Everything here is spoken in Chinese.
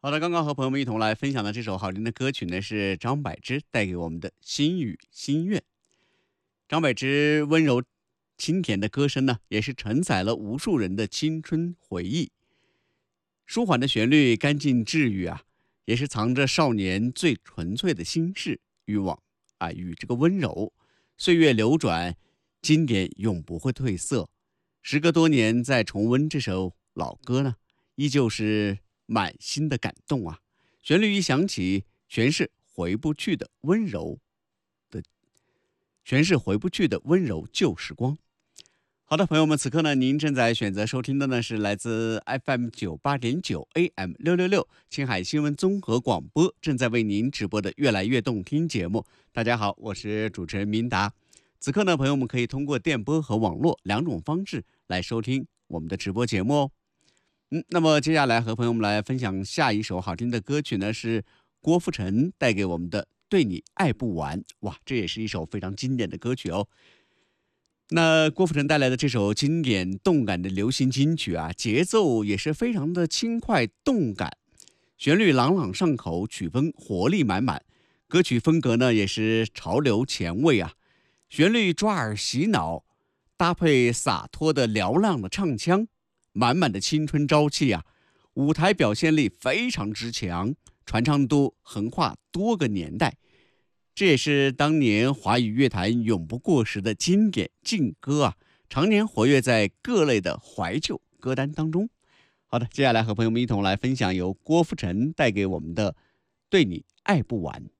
好的，刚刚和朋友们一同来分享的这首好听的歌曲呢，是张柏芝带给我们的《心语心愿》。张柏芝温柔清甜的歌声呢，也是承载了无数人的青春回忆。舒缓的旋律，干净治愈啊，也是藏着少年最纯粹的心事、欲望啊与这个温柔。岁月流转，经典永不会褪色。时隔多年再重温这首老歌呢，依旧是满心的感动啊！旋律一响起，全是回不去的温柔旧时光。好的，朋友们，此刻呢，您正在选择收听的呢是来自 FM98.9 AM666青海新闻综合广播正在为您直播的越来越动听节目。大家好，我是主持人明达。此刻呢，朋友们可以通过电波和网络两种方式来收听我们的直播节目哦。那么接下来和朋友们来分享下一首好听的歌曲呢，是郭富城带给我们的《对你爱不完》。哇，这也是一首非常经典的歌曲哦。那郭富城带来的这首经典动感的流行金曲啊，节奏也是非常的轻快动感，旋律朗朗上口，曲风活力满满，歌曲风格呢也是潮流前卫啊，旋律抓耳洗脑，搭配洒脱的嘹亮的唱腔，满满的青春朝气啊，舞台表现力非常之强，传唱度横跨多个年代。这也是当年华语乐坛永不过时的经典劲歌啊，常年活跃在各类的怀旧歌单当中。好的，接下来和朋友们一同来分享由郭富城带给我们的《对你爱不完》。